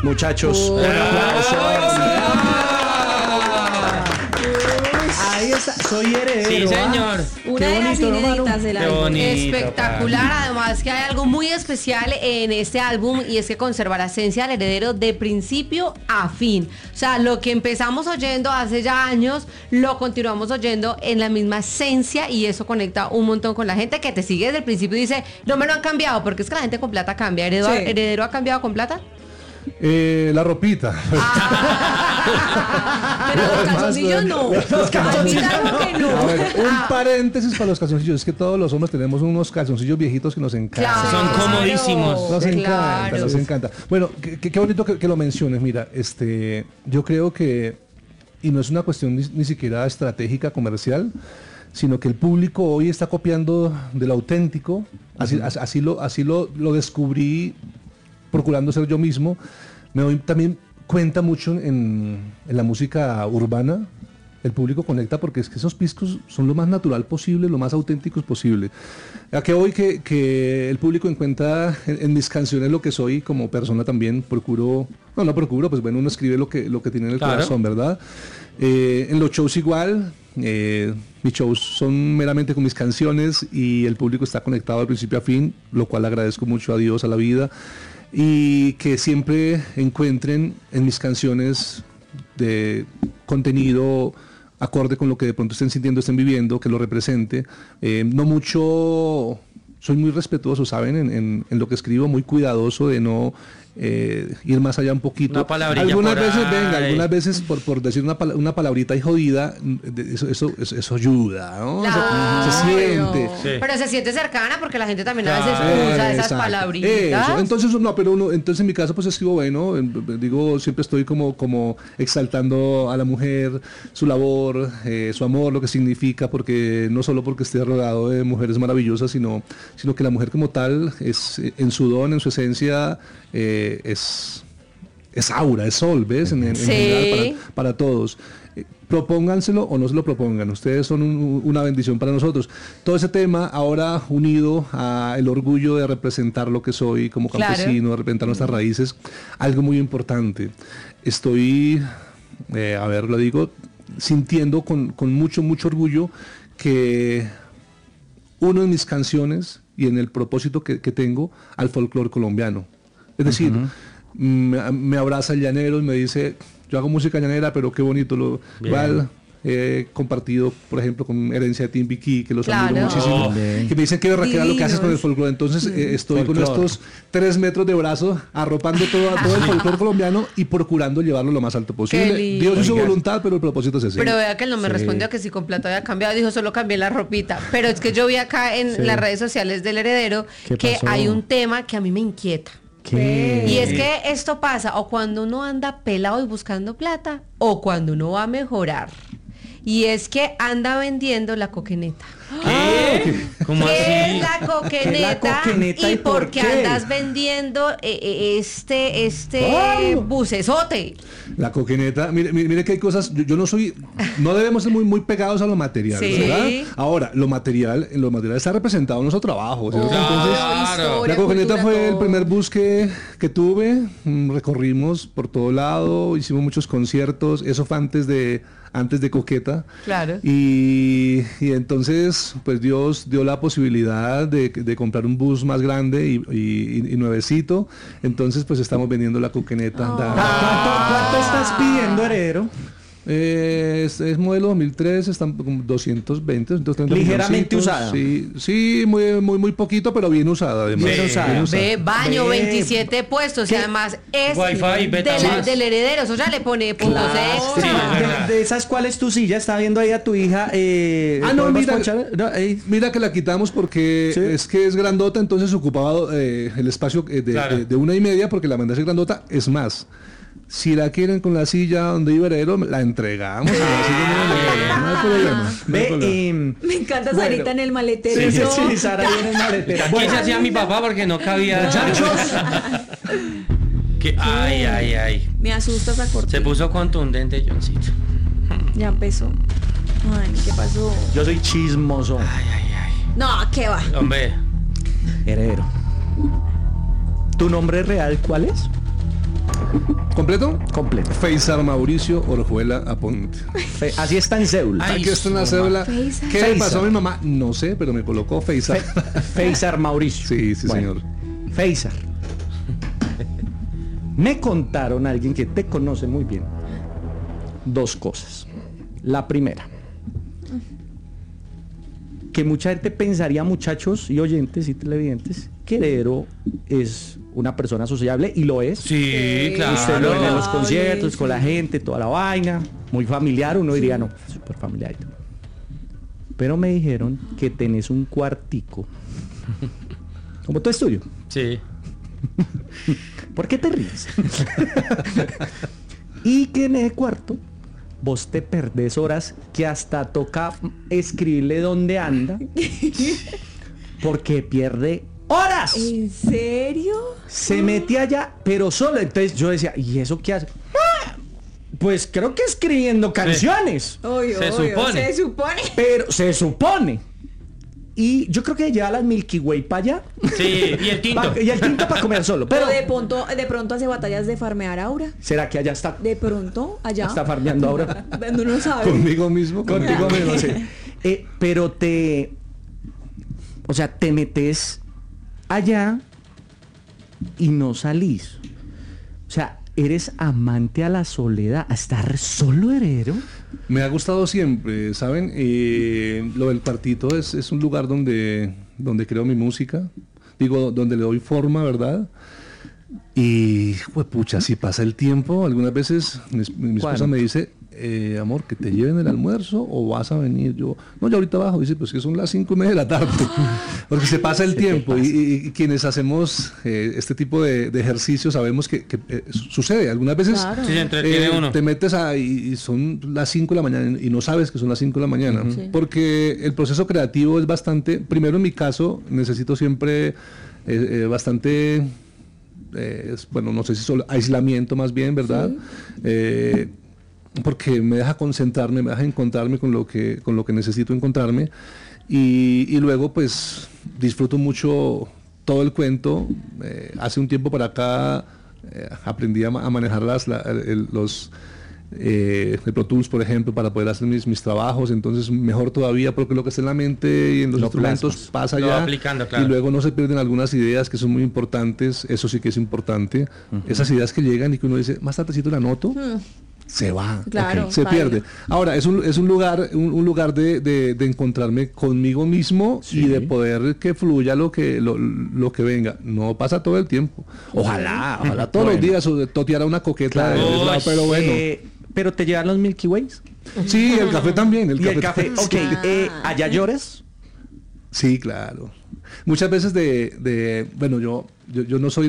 Muchachos, un aplauso. Ahí está, soy heredero. Sí, señor. Una de las inéditas del álbum. bonito, Espectacular, además que hay algo muy especial en este álbum y es que conserva la esencia del heredero de principio a fin. O sea, lo que empezamos oyendo hace ya años, lo continuamos oyendo en la misma esencia y eso conecta un montón con la gente que te sigue desde el principio y dice, no me lo han cambiado, porque es que la gente con plata cambia. ¿Heredero ha cambiado con plata? La ropita. Pero los calzoncillos no. Los calzoncillos Claro que no. A ver, un paréntesis para los calzoncillos. Es que todos los hombres tenemos unos calzoncillos viejitos que nos encantan. Claro. Son comodísimos. Nos encanta, Claro. nos encanta. Bueno, qué bonito que lo menciones. Mira, yo creo que, y no es una cuestión ni siquiera estratégica comercial, sino que el público hoy está copiando de lo auténtico. Así lo descubrí procurando ser yo mismo. Me doy también cuenta mucho en la música urbana. El público conecta porque es que esos piscos son lo más natural posible, lo más auténticos posible. A que hoy que el público encuentra en mis canciones lo que soy como persona también, procuro, pues bueno, uno escribe lo que tiene en el corazón, ¿verdad? En los shows igual, mis shows son meramente con mis canciones y el público está conectado al principio a fin, lo cual agradezco mucho a Dios, a la vida, y que siempre encuentren en mis canciones de contenido acorde con lo que de pronto estén sintiendo, estén viviendo, que lo represente. No mucho, soy muy respetuoso, ¿saben? En lo que escribo, muy cuidadoso de no ir más allá un poquito. Una palabrilla algunas por veces, ahí. algunas veces por decir una palabrita y jodida, eso ayuda, ¿no? Claro. Se siente. Sí. Pero se siente cercana porque la gente también a veces Claro. usa esas Exacto. palabritas. Eso. Entonces, entonces en mi caso pues escribo, bueno, digo, siempre estoy como exaltando a la mujer, su labor, su amor, lo que significa, porque no solo porque esté rodeado de mujeres maravillosas, sino que la mujer como tal es en su don, en su esencia, es aura, es sol, ¿ves? En Sí. general para todos. Propónganselo o no se lo propongan, ustedes son una bendición para nosotros. Todo ese tema ahora unido al orgullo de representar lo que soy como campesino, de representar nuestras raíces, algo muy importante. Estoy, lo digo, sintiendo con mucho orgullo que uno de mis canciones y en el propósito que tengo al folclore colombiano. Es decir, me abraza el llanero y me dice, yo hago música llanera, pero qué bonito igual. He compartido, por ejemplo, con Herencia de Timbiquí, que los admiro muchísimo, que me dicen que berraquera lo que haces con el folclore. Entonces estoy con estos 3 metros de brazo, arropando todo el folclore colombiano y procurando llevarlo lo más alto posible. Dios hizo voluntad, pero el propósito es ese. Pero vea que él no me respondió que si con plata había cambiado, dijo solo cambié la ropita. Pero es que yo vi acá en las redes sociales del heredero que hay un tema que a mí me inquieta. ¿Qué? Y es que esto pasa o cuando uno anda pelado y buscando plata o cuando uno va a mejorar. Y es que anda vendiendo la coqueneta. ¿Qué? ¿Cómo ¿Qué así? es la coqueneta? ¿Qué es la coqueneta y por qué qué? andas vendiendo bucesote? La coqueneta, mire que hay cosas, yo no debemos ser muy pegados a lo material, Sí. ¿verdad? Ahora, lo material está representado en nuestro trabajo, ¿cierto? Entonces, Claro. la coqueneta fue el primer bus que tuve, recorrimos por todo lado, hicimos muchos conciertos, eso fue antes de Coqueta. Claro. Y entonces, pues Dios dio la posibilidad de comprar un bus más grande y nuevecito. Entonces, pues estamos vendiendo la coqueneta. ¿Cuánto estás pidiendo, heredero? Es modelo 2003, están como 220, 230 Ligeramente milloncitos. usada. Sí, muy poquito, pero bien usada además. Bien usada. Ve, baño, Ve. 27 puestos y además es Wi-Fi, beta más. del heredero, eso ya le pone puntos extra. Sí, es verdad. De esas, ¿cuál es tu silla? Está viendo ahí a tu hija. No, ¿podemos mira, ponchar? No, ahí. mira que la quitamos porque Sí. es que es grandota, entonces ocupaba el espacio Claro. de 1,5, porque la mandé a ser grandota. Es más, si la quieren con la silla donde iba heredero, la entregamos. No hay problema. No hay problema. Me encanta Sarita en el maletero. Sí, yo- sí, Sara viene en maletera. Aquí se hacía mi papá porque no cabía. Ay. Me asusta esa cortina. Se puso contundente, Johncito. Ya empezó. Ay, ¿qué pasó? Yo soy chismoso. No, ¿qué va? Hombre, Heredero. ¿Tu nombre real cuál es? ¿Completo? Completo. Feisar Mauricio Orjuela Aponte. Así está en cédula. Ay, Aquí está en la cédula. Feisar. ¿Qué le Feisar. pasó a mi mamá? No sé, pero me colocó Feisar. Feisar Mauricio. Sí, sí, Bueno, señor. Feisar. Me contaron alguien que te conoce muy bien. Dos cosas. La primera, que mucha gente pensaría, muchachos y oyentes y televidentes, que Heredero es una persona sociable, y lo es. Sí, claro. Usted lo ve en los Amable, conciertos, sí. con la gente, toda la vaina, muy familiar, uno diría, no, súper familiar. Pero me dijeron que tenés un cuartico, como tu estudio. Sí. ¿Por qué te ríes? Y que en ese cuarto vos te perdés horas, que hasta toca escribirle dónde anda, porque pierde horas. ¿En serio? Se mete allá, pero solo. Entonces yo decía, ¿y eso qué hace? "Ah, pues creo que escribiendo canciones. Obvio, Se obvio, supone. Se supone. Pero se supone. Y yo creo que lleva las Milky Way para allá. Sí, y el tinto. Y el tinto para comer solo. Pero Pero de pronto hace batallas de farmear ahora. ¿será que allá está? De pronto, allá. Está farmeando ahora. Uno no sabe. Conmigo mismo. Contigo mismo, sí. Pero o sea, te metes allá y no salís. O sea, eres amante a la soledad, a estar solo, Heredero. Me ha gustado siempre, ¿saben? Lo del cuartito es un lugar donde creo mi música. Digo, donde le doy forma, ¿verdad? Y, pues, pucha, si pasa el tiempo, algunas veces mi esposa ¿Cuándo? me dice, amor, que te lleven el almuerzo o vas a venir. Yo, no, ya ahorita bajo. Dice, pues que son las 5:30 de la tarde. Porque se pasa el tiempo. Y quienes hacemos este tipo de ejercicios sabemos que sucede. Algunas veces Claro. Sí, se entretiene uno. te metes y son las 5 de la mañana y no sabes que son las 5 de la mañana. Sí. Porque el proceso creativo es bastante, primero en mi caso, necesito siempre bastante, bueno, no sé si solo aislamiento más bien, ¿verdad? Porque me deja concentrarme, me deja encontrarme con lo que necesito encontrarme, y luego pues disfruto mucho todo el cuento. Hace un tiempo para acá aprendí a manejar los Pro Tools, por ejemplo, para poder hacer mis trabajos. Entonces mejor todavía, porque lo que está en la mente y en los Lo instrumentos plasmas. pasa Lo ya, va aplicando, claro. y luego no se pierden algunas ideas que son muy importantes. Eso sí que es importante. Esas ideas que llegan y que uno dice, más tardecito la anoto, se va, Claro, se baila. pierde. Ahora, es un lugar de encontrarme conmigo mismo, Sí. y de poder que fluya lo que venga. No pasa todo el tiempo. Ojalá Todos los Bueno. días totear a una coqueta, Claro. de lado, pero bueno. Pero te llevan los Milky Ways. Sí, el café también. Y el café, ok. ¿Allá lloras? Sí, claro. Muchas veces bueno, yo no soy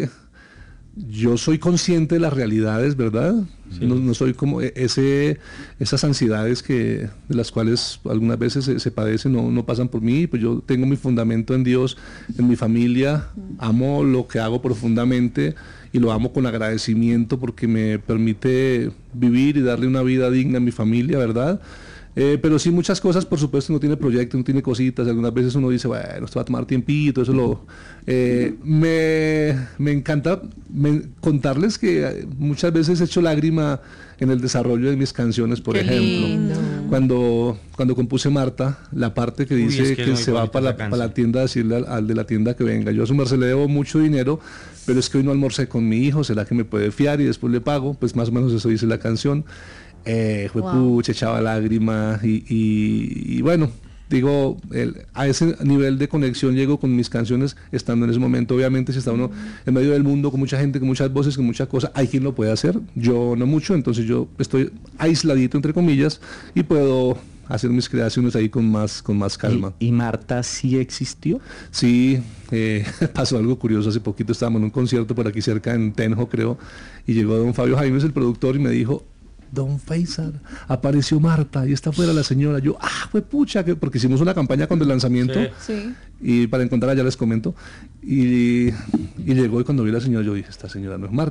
yo soy consciente de las realidades, ¿verdad? Sí. No soy como esas ansiedades de las cuales algunas veces se padecen, no pasan por mí. Pues yo tengo mi fundamento en Dios, en mi familia, amo lo que hago profundamente y lo amo con agradecimiento porque me permite vivir y darle una vida digna a mi familia, ¿verdad? Pero sí, muchas cosas, por supuesto, no tiene proyecto, no tiene cositas. Algunas veces uno dice, bueno, esto va a tomar tiempito, eso me encanta contarles que muchas veces he hecho lágrima en el desarrollo de mis canciones, por Qué ejemplo. lindo. Cuando compuse Marta, la parte que dice es que es muy se va bonita para esa la canción. tienda a decirle al de la tienda que venga. Yo a su merced le debo mucho dinero, pero es que hoy no almorcé con mi hijo, ¿será que me puede fiar? Y después le pago. Pues más o menos eso dice la canción. Fue Wow. pucha, echaba lágrima y bueno, digo, a ese nivel de conexión llego con mis canciones estando en ese momento. Obviamente, si está uno en medio del mundo con mucha gente, con muchas voces, con muchas cosas, hay quien lo puede hacer, yo no mucho. Entonces yo estoy aisladito, entre comillas, y puedo hacer mis creaciones ahí con más calma. ¿Y Marta sí existió? Sí, pasó algo curioso. Hace poquito estábamos en un concierto por aquí cerca, en Tenjo, creo, y llegó don Fabio Jaimes, el productor, y me dijo, don Feisar, apareció Marta y está fuera la señora. Yo, fue pucha, porque hicimos una campaña con el lanzamiento, Sí. Sí. y para encontrarla ya les comento, y llegó, y cuando vi a la señora yo dije, esta señora no es Marta.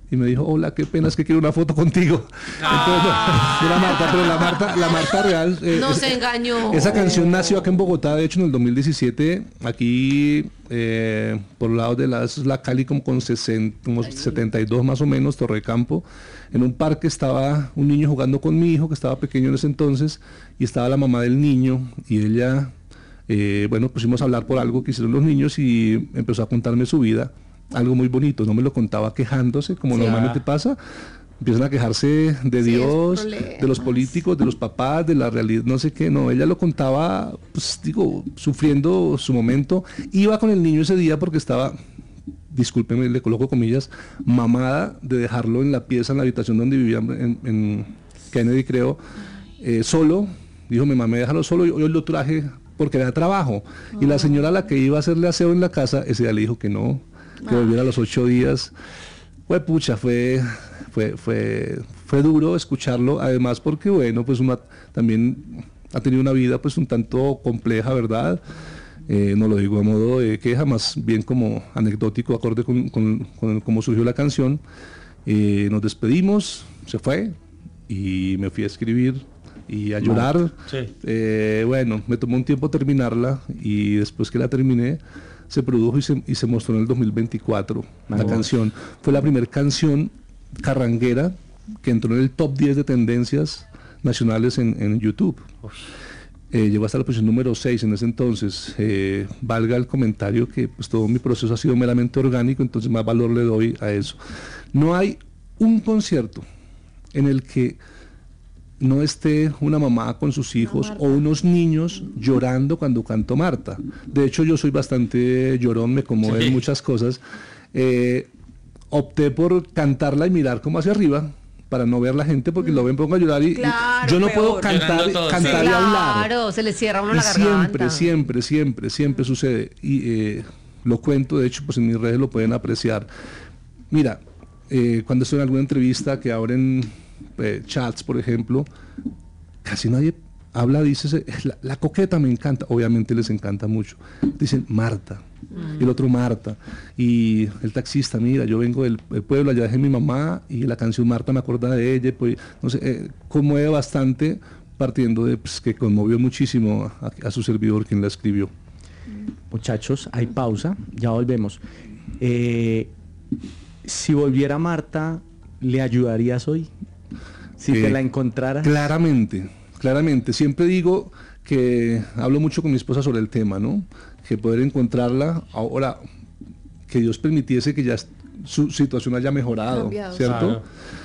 y me dijo, hola, qué pena, es que quiero una foto contigo. Entonces, no, era Marta, pero la Marta real... Nos engañó. Esa canción nació acá en Bogotá, de hecho, en el 2017, aquí por el lado de la Cali, como con 72 más o menos, Torrecampo. En un parque estaba un niño jugando con mi hijo, que estaba pequeño en ese entonces, y estaba la mamá del niño, y ella, bueno, pusimos a hablar por algo que hicieron los niños, y empezó a contarme su vida, algo muy bonito, no me lo contaba quejándose, como normalmente pasa. Empiezan a quejarse de Dios, de los políticos, de los papás, de la realidad, no sé qué. No, ella lo contaba, pues digo, sufriendo su momento. Iba con el niño ese día porque estaba, discúlpeme, le coloco comillas, mamada de dejarlo en la pieza, en la habitación donde vivía en Kennedy, creo, solo. Dijo, mi mamá, déjalo solo, y hoy lo traje porque era trabajo. Y la señora a la que iba a hacerle aseo en la casa, ese día le dijo que no, que volviera a los 8 días. Fue pucha, fue duro escucharlo, además porque, bueno, pues uno también ha tenido una vida pues un tanto compleja, ¿verdad? No lo digo a modo de queja, más bien como anecdótico, acorde con cómo surgió la canción. Nos despedimos, se fue, y me fui a escribir y a llorar. Sí. Bueno, me tomó un tiempo terminarla, y después que la terminé, se produjo y se mostró en el 2024. La canción fue la primera canción carranguera que entró en el top 10 de tendencias nacionales en YouTube. Llegó hasta la posición número 6 en ese entonces. Valga el comentario que pues todo mi proceso ha sido meramente orgánico, entonces más valor le doy a eso. No hay un concierto en el que no esté una mamá con sus hijos o unos niños llorando cuando canto Marta. De hecho, yo soy bastante llorón, me conmueven muchas cosas. Opté por cantarla y mirar como hacia arriba para no ver la gente, porque lo ven, pongo a llorar y Claro, yo no peor. puedo cantar, Llorando todos, cantar sí. y hablar. Claro, se le cierra a uno Y la garganta. siempre sucede. Y lo cuento, de hecho, pues en mis redes lo pueden apreciar. Mira, cuando estoy en alguna entrevista que abren chats, por ejemplo, casi nadie habla, dice, la coqueta me encanta, obviamente les encanta mucho. Dicen Marta, el otro Marta, y el taxista, mira, yo vengo del pueblo, allá dejé mi mamá, y la canción Marta me acuerda de ella, pues, no sé, conmueve bastante, partiendo de pues, que conmovió muchísimo a su servidor quien la escribió. Muchachos, hay pausa, ya volvemos. Si volviera Marta, ¿le ayudarías hoy? Si te la encontrara. Claramente. Siempre digo que hablo mucho con mi esposa sobre el tema, ¿no? Que poder encontrarla, ahora que Dios permitiese que ya su situación haya mejorado, Cambiado. ¿cierto?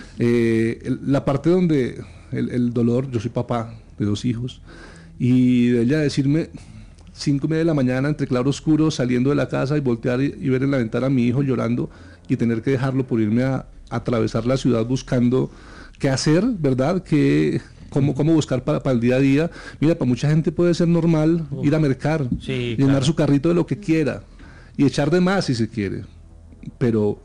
La parte donde el dolor, yo soy papá de 2 hijos, y de ella decirme 5:30 de la mañana, entre claro oscuro, saliendo de la casa y voltear y ver en la ventana a mi hijo llorando y tener que dejarlo por irme a atravesar la ciudad buscando qué hacer, ¿verdad? Cómo buscar para el día a día. Mira, para mucha gente puede ser normal ir a mercar, llenar su carrito de lo que quiera y echar de más si se quiere, pero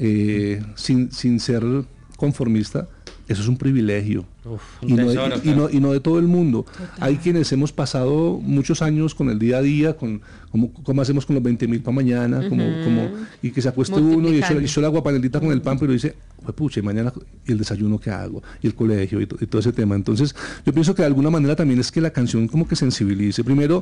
sin ser conformista, eso es un privilegio. Y no de todo el mundo. Hay quienes hemos pasado muchos años con el día a día, como hacemos con los 20.000 para mañana, y que se acueste uno y echó la aguapanelita con el pan, pero dice, pucha, y mañana, y el desayuno que hago, y el colegio, y todo ese tema. Entonces, yo pienso que de alguna manera también es que la canción como que sensibilice. Primero,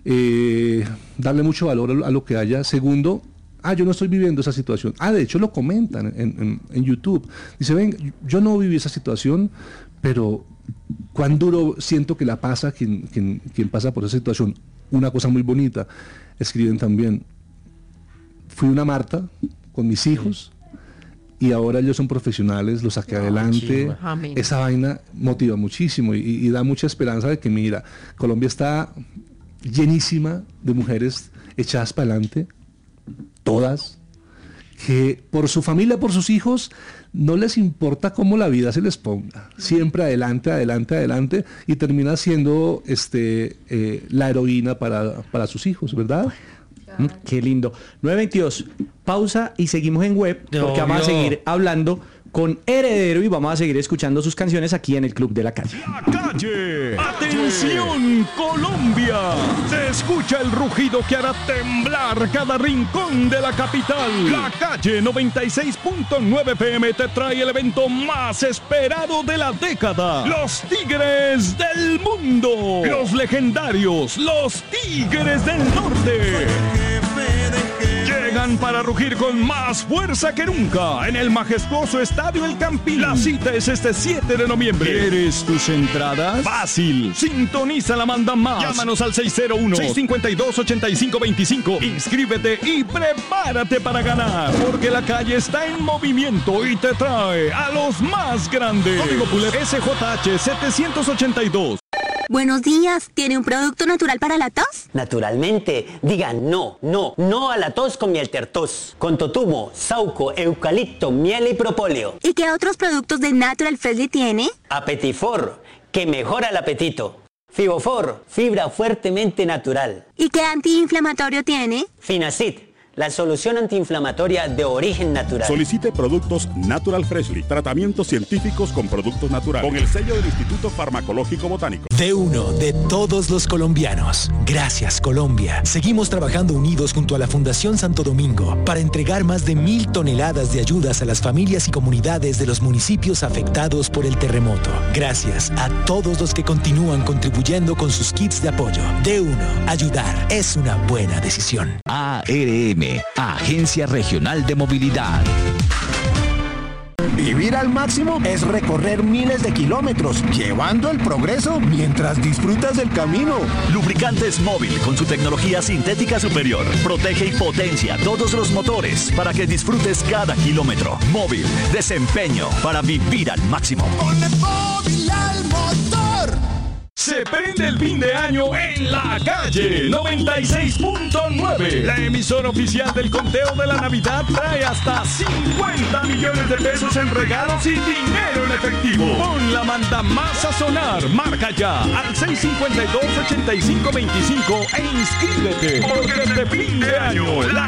darle mucho valor a lo que haya. Segundo, yo no estoy viviendo esa situación. De hecho lo comentan en YouTube. Dice, ven, yo no viví esa situación, pero cuán duro siento que la pasa quien pasa por esa situación. Una cosa muy bonita, escriben también, fui una Marta con mis hijos y ahora ellos son profesionales, los saqué adelante. Esa vaina motiva muchísimo y da mucha esperanza de que, mira, Colombia está llenísima de mujeres echadas para adelante, todas, que por su familia, por sus hijos, no les importa cómo la vida se les ponga. Siempre adelante, y termina siendo la heroína para sus hijos, ¿verdad? Qué lindo. 9:22. Pausa y seguimos en web, porque vamos a seguir hablando con Heredero y vamos a seguir escuchando sus canciones aquí en el Club de la Calle. La Calle. ¡Atención, Colombia! Se escucha el rugido que hará temblar cada rincón de la capital. La Calle 96.9 FM te trae el evento más esperado de la década. Los Tigres del Mundo. Los legendarios, los Tigres del Norte. Llegan para rugir con más fuerza que nunca en el majestuoso Estadio El Campín. La cita es este 7 de noviembre. ¿Quieres tus entradas? Fácil. Sintoniza la Manda Más. Llámanos al 601-652-8525. Inscríbete y prepárate para ganar. Porque la calle está en movimiento y te trae a los más grandes. Código PULEP SJH 782. Buenos días, ¿tiene un producto natural para la tos? Naturalmente, diga no a la tos con miel tertos, con totumo, sauco, eucalipto, miel y propóleo. ¿Y qué otros productos de Natural Freshly tiene? Apetifor, que mejora el apetito. Fibofor, fibra fuertemente natural. ¿Y qué antiinflamatorio tiene? Finacid, la solución antiinflamatoria de origen natural. Solicite productos Natural Freshly, tratamientos científicos con productos naturales, con el sello del Instituto Farmacológico Botánico. De uno de todos los colombianos. Gracias, Colombia. Seguimos trabajando unidos junto a la Fundación Santo Domingo para entregar más de 1,000 toneladas de ayudas a las familias y comunidades de los municipios afectados por el terremoto. Gracias a todos los que continúan contribuyendo con sus kits de apoyo. De uno, ayudar es una buena decisión. ARM, Agencia Regional de Movilidad. Vivir al máximo es recorrer miles de kilómetros, llevando el progreso mientras disfrutas del camino. Lubricantes Móvil con su tecnología sintética superior. Protege y potencia todos los motores para que disfrutes cada kilómetro. Móvil, desempeño para vivir al máximo. Ponle Móvil al motor. Se prende el fin de año en La Calle 96.9. La emisora oficial del conteo de la Navidad trae hasta 50 millones de pesos en regalos y dinero en efectivo. Pon la Manda Más a sonar. Marca ya al 652-8525 e inscríbete. Porque este fin de año